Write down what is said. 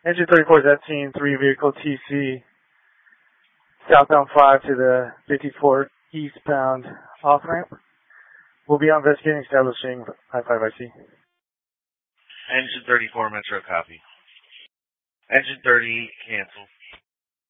Engine 34 is at scene, 3 vehicle TC, southbound 5 to the 54 eastbound off-ramp. We'll be investigating, establishing I-5IC. Engine 34, Metro, copy. Engine 30, cancel.